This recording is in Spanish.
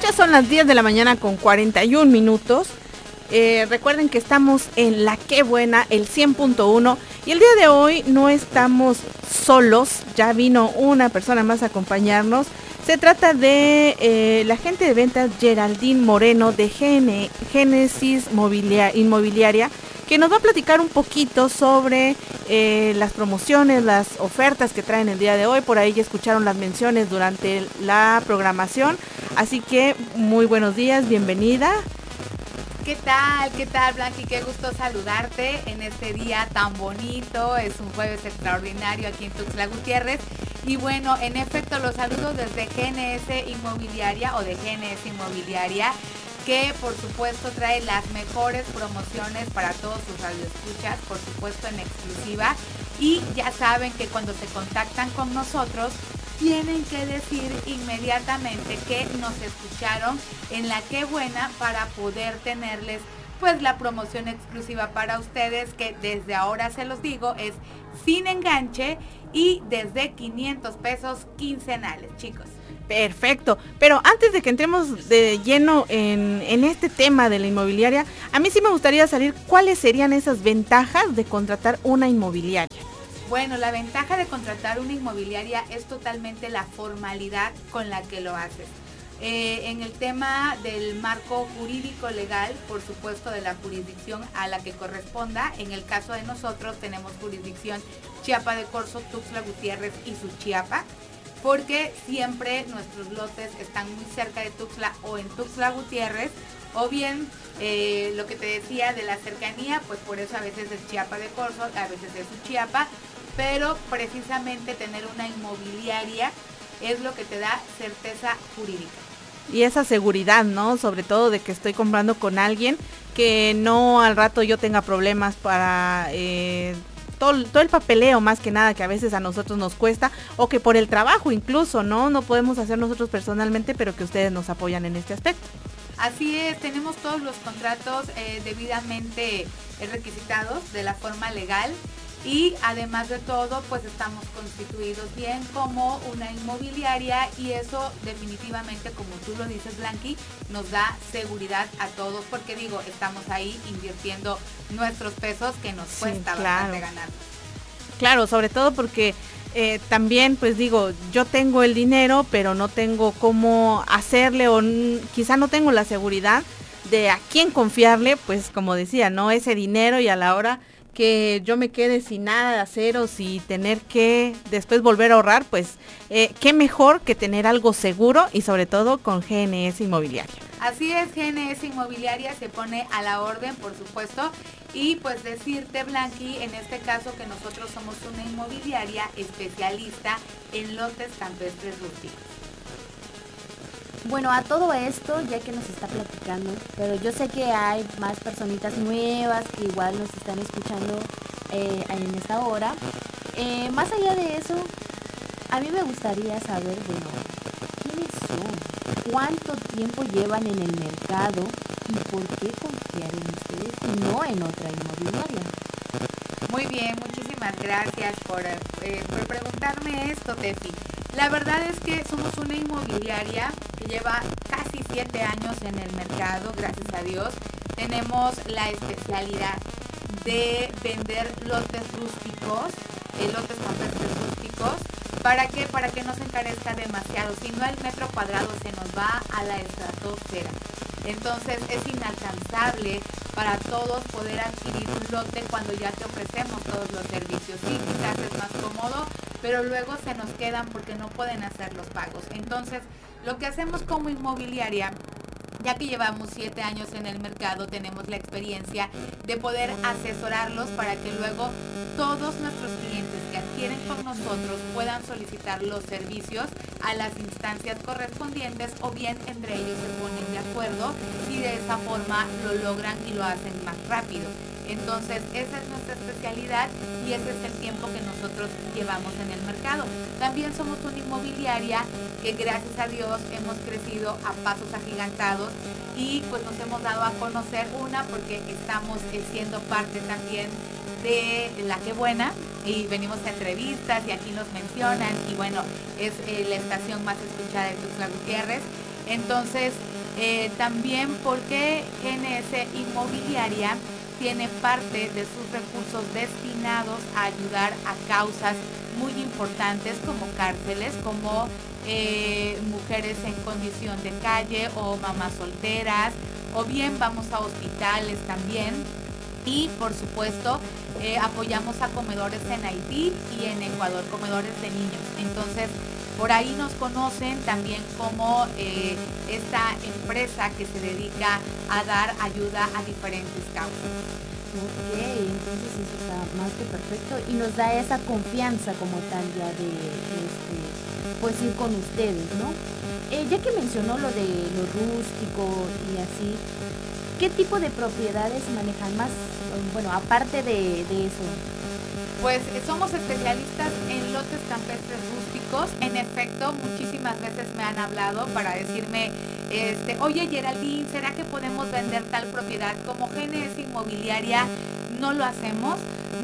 Ya son las 10 de la mañana con 41 minutos. Recuerden que estamos en La Qué Buena, el 100.1. Y el día de hoy no estamos solos. Ya vino una persona más a acompañarnos. Se trata de la agente de ventas Geraldine Moreno de Génesis Inmobiliaria, que nos va a platicar un poquito sobre las promociones, las ofertas que traen el día de hoy. Por ahí ya escucharon las menciones durante la programación. Así que muy buenos días, bienvenida. ¿Qué tal, Blanqui? Qué gusto saludarte en este día tan bonito. Es un jueves extraordinario aquí en Tuxtla Gutiérrez. Y bueno, en efecto, los saludo desde GNS Inmobiliaria o de GNS Inmobiliaria, que por supuesto trae las mejores promociones para todos sus radioescuchas, por supuesto en exclusiva. Y ya saben que cuando se contactan con nosotros, tienen que decir inmediatamente que nos escucharon en La Qué Buena para poder tenerles pues la promoción exclusiva para ustedes, que desde ahora se los digo es sin enganche y desde 500 pesos quincenales, chicos. Perfecto, pero antes de que entremos de lleno en este tema de la inmobiliaria, a mí sí me gustaría saber cuáles serían esas ventajas de contratar una inmobiliaria. Bueno, la ventaja de contratar una inmobiliaria es totalmente la formalidad con la que lo haces. En el tema del marco jurídico legal, por supuesto de la jurisdicción a la que corresponda, en el caso de nosotros tenemos jurisdicción Chiapa de Corzo, Tuxtla Gutiérrez y Suchiapa, porque siempre nuestros lotes están muy cerca de Tuxtla o en Tuxtla Gutiérrez, o bien lo que te decía de la cercanía, pues por eso a veces es Chiapa de Corzo, a veces es Suchiapa, pero precisamente tener una inmobiliaria es lo que te da certeza jurídica. Y esa seguridad, ¿no? Sobre todo de que estoy comprando con alguien que no al rato yo tenga problemas para todo el papeleo, más que nada, que a veces a nosotros nos cuesta, o que por el trabajo incluso, ¿no? No podemos hacer nosotros personalmente, pero que ustedes nos apoyan en este aspecto. Así es, tenemos todos los contratos debidamente requisitados de la forma legal. Y además de todo, pues estamos constituidos bien como una inmobiliaria y eso definitivamente, como tú lo dices, Blanqui, nos da seguridad a todos, porque digo, estamos ahí invirtiendo nuestros pesos que nos cuesta bastante ganar. Claro, sobre todo porque también, pues digo, yo tengo el dinero, pero no tengo cómo hacerle o quizá no tengo la seguridad de a quién confiarle, pues como decía, ¿no? Ese dinero y a la hora que yo me quede sin nada de hacer o sin tener que después volver a ahorrar, pues qué mejor que tener algo seguro y sobre todo con GNS Inmobiliaria. Así es, GNS Inmobiliaria se pone a la orden, por supuesto, y pues decirte, Blanqui, en este caso que nosotros somos una inmobiliaria especialista en lotes campestres rústicos. Bueno, a todo esto, ya que nos está platicando, pero yo sé que hay más personitas nuevas que igual nos están escuchando en esta hora. Más allá de eso, a mí me gustaría saber, bueno, ¿quiénes son? ¿Cuánto tiempo llevan en el mercado? ¿Y por qué confiar en ustedes y no en otra inmobiliaria? Muy bien, muchísimas gracias por preguntarme esto, Tefi. La verdad es que somos una inmobiliaria que lleva casi 7 años en el mercado, gracias a Dios. Tenemos la especialidad de vender lotes rústicos, lotes campestres rústicos. ¿Para qué? Para que no se encarezca demasiado, si no el metro cuadrado se nos va a la estratosfera. Entonces es inalcanzable para todos poder adquirir un lote cuando ya te ofrecemos todos los servicios. Sí, quizás es más cómodo, pero luego se nos quedan porque no pueden hacer los pagos. Entonces, lo que hacemos como inmobiliaria, ya que llevamos 7 años en el mercado, tenemos la experiencia de poder asesorarlos para que luego todos nuestros clientes que adquieren con nosotros puedan solicitar los servicios a las instancias correspondientes o bien entre ellos se ponen de acuerdo y de esa forma lo logran y lo hacen más rápido. Entonces, esa es nuestra especialidad y ese es el tiempo que nosotros llevamos en el mercado. También somos una inmobiliaria que gracias a Dios hemos crecido a pasos agigantados y pues nos hemos dado a conocer porque estamos siendo parte también de La Qué Buena y venimos a entrevistas y aquí nos mencionan y bueno, es la estación más escuchada de Tuxtla Gutiérrez. Entonces, También porque GNS Inmobiliaria tiene parte de sus recursos destinados a ayudar a causas muy importantes como cárceles, como mujeres en condición de calle o mamás solteras, o bien vamos a hospitales también. Y por supuesto apoyamos a comedores en Haití y en Ecuador, comedores de niños. Entonces por ahí nos conocen también como esta empresa que se dedica a dar ayuda a diferentes causas. Ok, entonces eso está más que perfecto y nos da esa confianza como tal ya de pues ir con ustedes, ¿no? Ya que mencionó lo de lo rústico y así, ¿qué tipo de propiedades manejan más? Bueno, aparte de eso. Pues somos especialistas en lotes campestres rústicos. En efecto, muchísimas veces me han hablado para decirme, oye Geraldine, ¿será que podemos vender tal propiedad? Como GNS Inmobiliaria no lo hacemos.